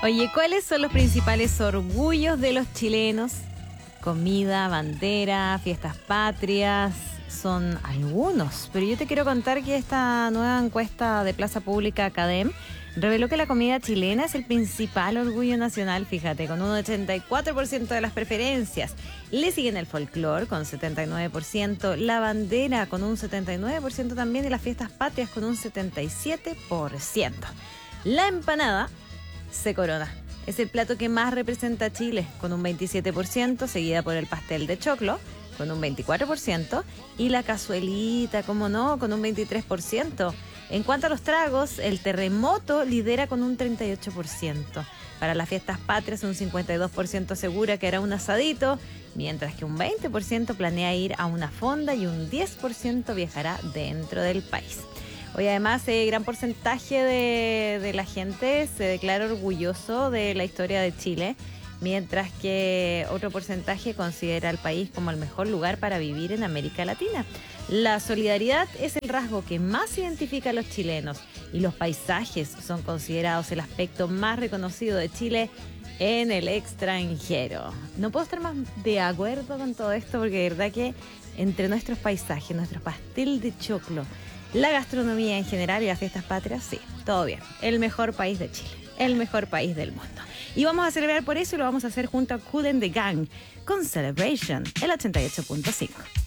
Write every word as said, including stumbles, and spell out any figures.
Oye, ¿cuáles son los principales orgullos de los chilenos? Comida, bandera, fiestas patrias, son algunos. Pero yo te quiero contar que esta nueva encuesta de Plaza Pública Academ reveló que la comida chilena es el principal orgullo nacional, fíjate, con un ochenta y cuatro por ciento de las preferencias. Le siguen el folclor con setenta y nueve por ciento, la bandera con un setenta y nueve por ciento también y las fiestas patrias con un setenta y siete por ciento. La empanada se corona. Es el plato que más representa a Chile, con un veintisiete por ciento, seguida por el pastel de choclo, con un veinticuatro por ciento, y la cazuelita, como no, con un veintitrés por ciento. En cuanto a los tragos, el terremoto lidera con un treinta y ocho por ciento. Para las fiestas patrias, un cincuenta y dos por ciento asegura que hará un asadito, mientras que un veinte por ciento planea ir a una fonda y un diez por ciento viajará dentro del país. Hoy además, eh, gran porcentaje de, de la gente se declara orgulloso de la historia de Chile, mientras que otro porcentaje considera al país como el mejor lugar para vivir en América Latina. La solidaridad es el rasgo que más identifica a los chilenos y los paisajes son considerados el aspecto más reconocido de Chile en el extranjero. No puedo estar más de acuerdo con todo esto porque de verdad que entre nuestros paisajes, nuestro pastel de choclo, la gastronomía en general y las fiestas patrias, sí, todo bien. El mejor país de Chile, el mejor país del mundo. Y vamos a celebrar por eso y lo vamos a hacer junto a Kool and the Gang con Celebration, el ochenta y ocho punto cinco.